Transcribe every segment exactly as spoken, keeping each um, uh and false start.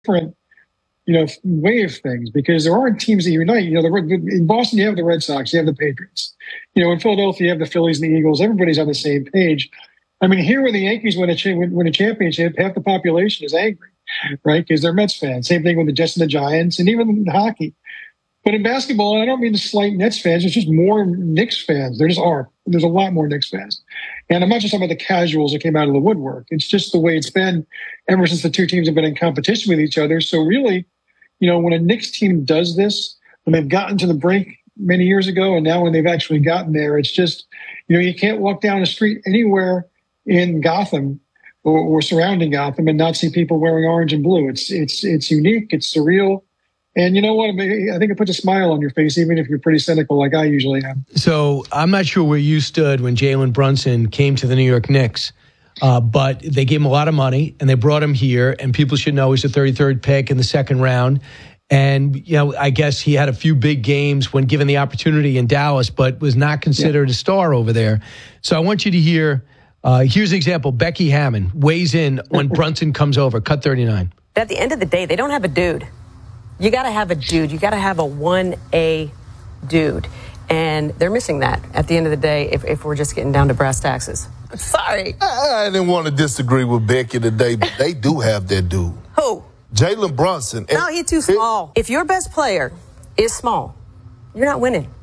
different, you know, way of things because there aren't teams that unite. You know, the, in Boston, you have the Red Sox, you have the Patriots. You know, in Philadelphia, you have the Phillies and the Eagles. Everybody's on the same page. I mean, here when the Yankees win a, cha- win a championship, half the population is angry, right? Because they're Mets fans. Same thing with the Jets and the Giants, and even in hockey. But in basketball, and I don't mean to slight Nets fans, there's just more Knicks fans. There just are. There's a lot more Knicks fans. And I'm not just talking about the casuals that came out of the woodwork. It's just the way it's been ever since the two teams have been in competition with each other. So really, you know, when a Knicks team does this, when they've gotten to the brink many years ago, and now when they've actually gotten there, it's just, you know, you can't walk down the street anywhere in Gotham or, or surrounding Gotham and not see people wearing orange and blue. It's it's it's unique. It's surreal. And you know what? I think it puts a smile on your face, even if you're pretty cynical like I usually am. So I'm not sure where you stood when Jalen Brunson came to the New York Knicks, uh, but they gave him a lot of money, and they brought him here, and people should know he's the thirty-third pick in the second round. And, you know, I guess he had a few big games when given the opportunity in Dallas, but was not considered yeah. a star over there. So I want you to hear, uh, here's an example. Becky Hammon weighs in when Brunson comes over, cut thirty-nine. At the end of the day, they don't have a dude. You got to have a dude. You got to have a one A dude. And they're missing that at the end of the day if, if we're just getting down to brass taxes. Sorry. I, I didn't want to disagree with Becky today, but they do have that dude. Who? Jalen Brunson. No, he's too small. It, if your best player is small, you're not winning.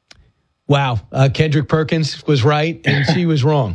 Wow. Uh, Kendrick Perkins was right, and she was wrong.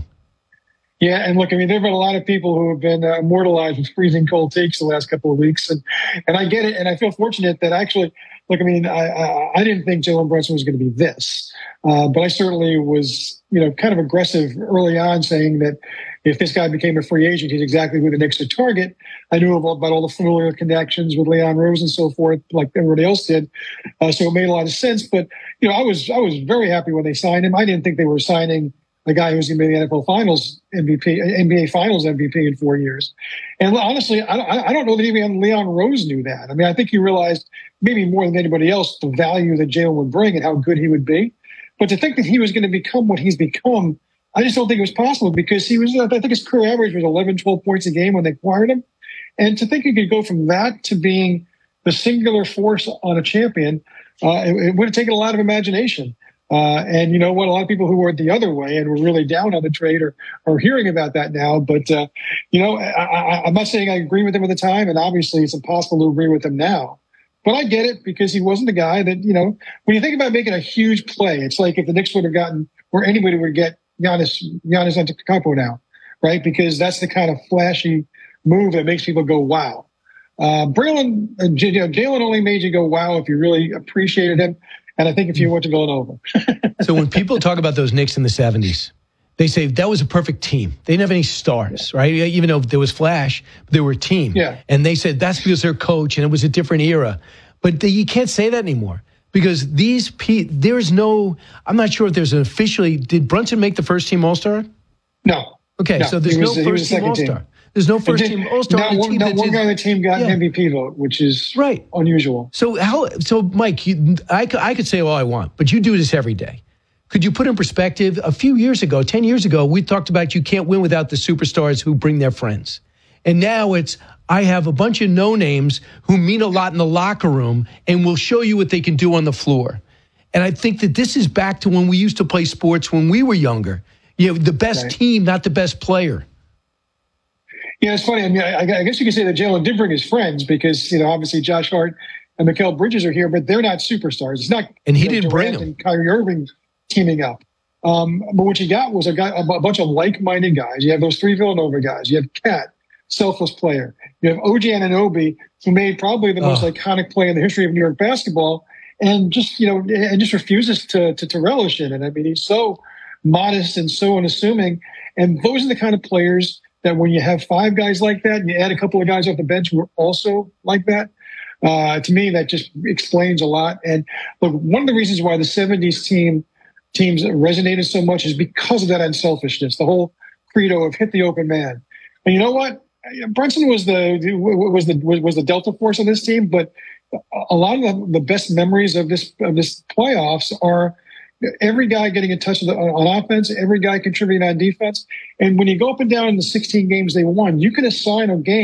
Yeah, and look, I mean, there have been a lot of people who have been uh, immortalized with freezing cold takes the last couple of weeks, and and I get it, and I feel fortunate that actually, look, I mean, I I, I didn't think Jalen Brunson was going to be this, uh, but I certainly was, you know, kind of aggressive early on, saying that if this guy became a free agent, he's exactly who the Knicks would target. I knew about, about all the familiar connections with Leon Rose and so forth, like everybody else did, uh, so it made a lot of sense. But you know, I was I was very happy when they signed him. I didn't think they were signing the guy who's going to be the N F L Finals M V P, N B A Finals M V P in four years. And honestly, I, I don't know that even Leon Rose knew that. I mean, I think he realized maybe more than anybody else the value that Jalen would bring and how good he would be. But to think that he was going to become what he's become, I just don't think it was possible because he was, I think his career average was eleven, twelve points a game when they acquired him. And to think he could go from that to being the singular force on a champion, uh, it, it would have taken a lot of imagination. Uh, and you know what? A lot of people who were the other way and were really down on the trade are, are hearing about that now. But, uh, you know, I, I, I'm not saying I agree with him at the time. And obviously it's impossible to agree with him now. But I get it because he wasn't the guy that, you know, when you think about making a huge play, it's like if the Knicks would have gotten, or anybody would get Giannis, Giannis Antetokounmpo now, right? Because that's the kind of flashy move that makes people go, wow. Uh, Braylon, uh, Jalen only made you go, wow, if you really appreciated him. And I think if you went to Villanova. So when people talk about those Knicks in the seventies, they say that was a perfect team. They didn't have any stars, yeah. right? Even though there was flash, they were a team. Yeah. And they said that's because their coach, and it was a different era. But they, you can't say that anymore because these pe- there's no, I'm not sure if there's an officially, did Brunson make the first team All-Star? No. Okay, no, so there's was, no first team All-Star. Team. There's no first team All-Star. Not one, team not one did, guy on the team got yeah. an M V P vote, which is right. unusual. So how? So Mike, you, I could, I could say all I want, but you do this every day. Could you put in perspective? A few years ago, ten years ago, we talked about you can't win without the superstars who bring their friends, and now it's I have a bunch of no names who mean a lot in the locker room and will show you what they can do on the floor. And I think that this is back to when we used to play sports when we were younger. You know, the best right. team, not the best player. Yeah, it's funny. I mean, I, I guess you could say that Jalen did bring his friends because, you know, obviously Josh Hart and Mikal Bridges are here, but they're not superstars. It's not. And he you know, didn't Durant bring them. And Kyrie Irving teaming up. Um, but what you got was a guy, a bunch of like-minded guys. You have those three Villanova guys. You have Cat, selfless player. You have O G Anunoby, who made probably the most oh. iconic play in the history of New York basketball, and just you know, and just refuses to to, to relish in it. I mean, he's so modest and so unassuming, and those are the kind of players that when you have five guys like that and you add a couple of guys off the bench who are also like that, uh, to me, that just explains a lot. And look, one of the reasons why the seventies team teams resonated so much is because of that unselfishness, the whole credo of hit the open man. And you know what? Brunson was the was the was the Delta force on this team, but a lot of the, the best memories of this of this playoffs are every guy getting in touch with the, on offense, every guy contributing on defense. And when you go up and down in the sixteen games they won, you can assign a game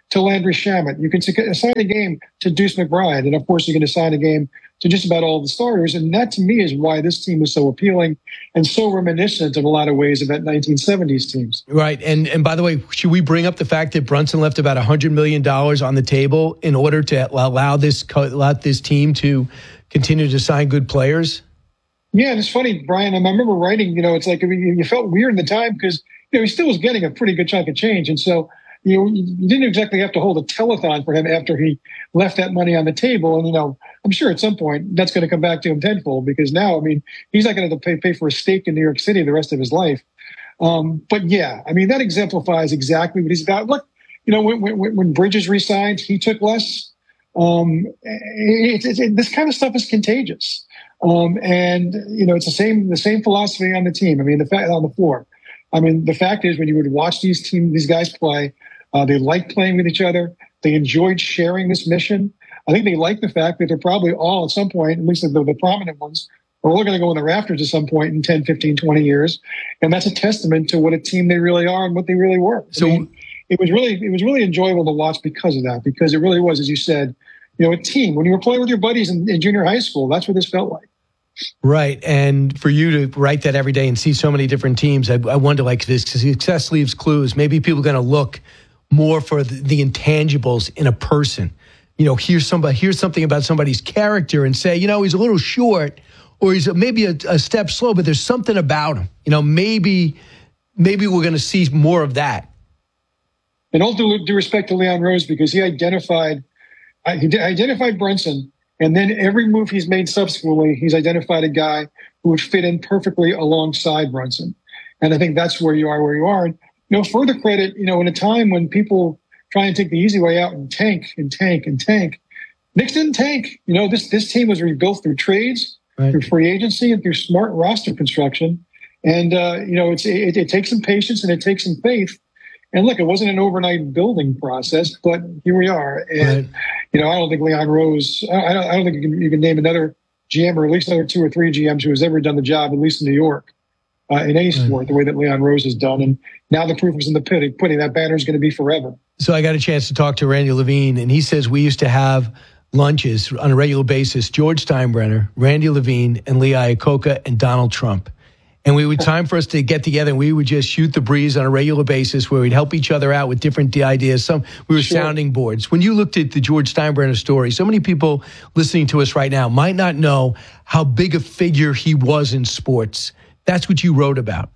to Landry Shamet. You can assign a game to Deuce McBride. And of course, you can assign a game to just about all the starters. And that to me is why this team was so appealing and so reminiscent in a lot of ways of that nineteen seventies teams. Right. And and by the way, should we bring up the fact that Brunson left about one hundred million dollars on the table in order to allow this, allow this team to continue to sign good players? Yeah, and it's funny, Brian. I remember writing, you know, it's like I mean, you felt weird in the time because, you know, he still was getting a pretty good chunk of change. And so, you know, you didn't exactly have to hold a telethon for him after he left that money on the table. And, you know, I'm sure at some point that's going to come back to him tenfold because now, I mean, he's not going to have to pay, pay for a steak in New York City the rest of his life. Um, but yeah, I mean, that exemplifies exactly what he's about. Look, you know, when, when, when Bridges resigned, he took less. Um, it, it, it, this kind of stuff is contagious. Um, and, you know, it's the same, the same philosophy on the team. I mean, the fact on the floor. I mean, the fact is when you would watch these team, these guys play, uh, they liked playing with each other. They enjoyed sharing this mission. I think they like the fact that they're probably all at some point, at least the, the prominent ones, are all going to go in the rafters at some point in ten, fifteen, twenty years. And that's a testament to what a team they really are and what they really were. So I mean, it was really, it was really enjoyable to watch because of that, because it really was, as you said, you know, a team. When you were playing with your buddies in, in junior high school, that's what this felt like. Right. And for you to write that every day and see so many different teams, I, I wonder, like, this success leaves clues. Maybe people are going to look more for the, the intangibles in a person. You know, here's somebody, here's something about somebody's character and say, you know, he's a little short or he's maybe a, a step slow, but there's something about him. You know, maybe, maybe we're going to see more of that. And all due, due respect to Leon Rose, because he identified, he identified Brunson. And then every move he's made subsequently, he's identified a guy who would fit in perfectly alongside Brunson. And I think that's where you are, where you are. And, you know, further credit, you know, in a time when people try and take the easy way out and tank and tank and tank, Knicks didn't tank. You know, this, this team was rebuilt through trades, right, through free agency, and through smart roster construction. And, uh, you know, it's, it, it takes some patience and it takes some faith. And look, it wasn't an overnight building process, but here we are. And, right, you know, I don't think Leon Rose, I don't, I don't think you can, you can name another G M or at least another two or three G Ms who has ever done the job, at least in New York, uh, in any sport, right, the way that Leon Rose has done. And now the proof is in the pudding. That banner is going to be forever. So I got a chance to talk to Randy Levine, and he says we used to have lunches on a regular basis, George Steinbrenner, Randy Levine, and Lee Iacocca, and Donald Trump. And we would time for us to get together and we would just shoot the breeze on a regular basis where we'd help each other out with different ideas. Some we were sure. sounding boards. When you looked at the George Steinbrenner story, so many people listening to us right now might not know how big a figure he was in sports. That's what you wrote about.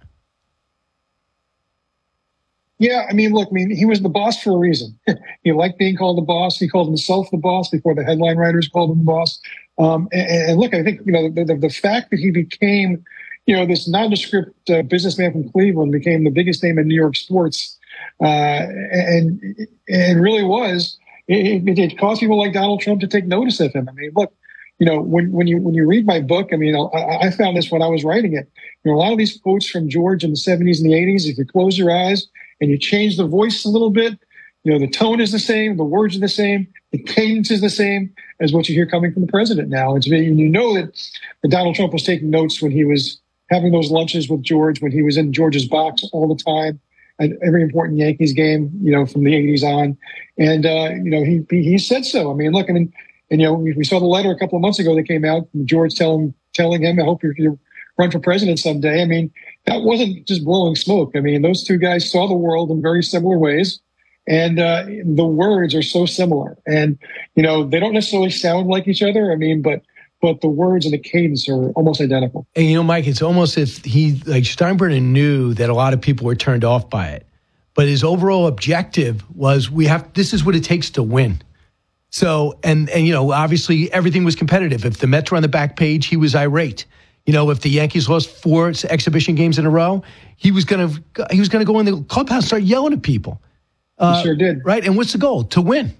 Yeah, I mean, look, I mean, he was the boss for a reason. He liked being called the boss. He called himself the boss before the headline writers called him the boss. Um, and, and look, I think, you know, the, the, the fact that he became, you know, this nondescript uh, businessman from Cleveland became the biggest name in New York sports. Uh, and it really was, it, it, it caused people like Donald Trump to take notice of him. I mean, look, you know, when, when you, when you read my book, I mean, I, I found this when I was writing it. You know, a lot of these quotes from George in the seventies and the eighties, if you close your eyes and you change the voice a little bit, you know, the tone is the same, the words are the same, the cadence is the same as what you hear coming from the president now. It's, and you know that, that Donald Trump was taking notes when he was having those lunches with George, when he was in George's box all the time at every important Yankees game, you know, from the eighties on. And, uh, you know, he, he, he said so. I mean, look, I mean, and, you know, we, we saw the letter a couple of months ago that came out from George telling, telling him, I hope you you run for president someday. I mean, that wasn't just blowing smoke. I mean, those two guys saw the world in very similar ways. And uh, the words are so similar. And, you know, they don't necessarily sound like each other. I mean, but but the words and the cadence are almost identical. And, you know, Mike, it's almost as if he, like Steinbrenner knew that a lot of people were turned off by it. But his overall objective was, we have, this is what it takes to win. So, and, and, you know, obviously everything was competitive. If the Mets were on the back page, he was irate. You know, if the Yankees lost four exhibition games in a row, he was going to, he was going to go in the clubhouse and start yelling at people. Uh, he sure did. Right. And what's the goal? To win.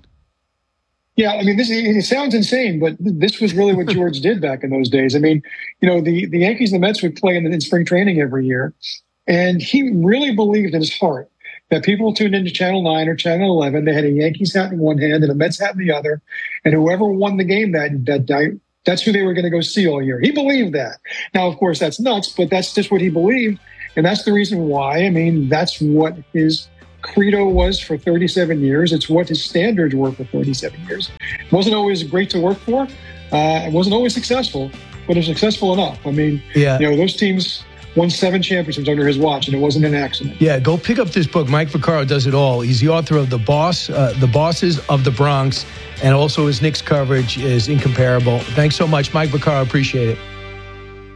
Yeah, I mean, this it sounds insane, but this was really what George did back in those days. I mean, you know, the, the Yankees and the Mets would play in, in spring training every year, and he really believed in his heart that people tuned into Channel nine or Channel eleven. They had a Yankees hat in one hand and a Mets hat in the other, and whoever won the game that that night, that's who they were going to go see all year. He believed that. Now, of course, that's nuts, but that's just what he believed, and that's the reason why. I mean, that's what his credo was for thirty-seven years. It's what his standards were for thirty-seven years. It wasn't always great to work for. Uh, it wasn't always successful, but it was successful enough. I mean, yeah. you know, those teams won seven championships under his watch, and it wasn't an accident. Yeah, go pick up this book. Mike Vaccaro does it all. He's the author of The Boss, uh, The Bosses of the Bronx, and also his Knicks coverage is incomparable. Thanks so much, Mike Vaccaro. Appreciate it.